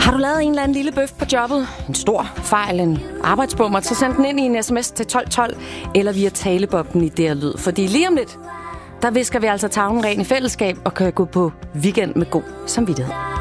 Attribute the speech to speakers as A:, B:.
A: Har du lavet en eller anden lille bøf på jobbet? En stor fejl, en arbejdsbummer, så send den ind i en sms til 1212 eller via talebobben i DR Lyd. Fordi lige om lidt, der visker vi altså tavlen ren i fællesskab og kan gå på weekend med god samvittighed.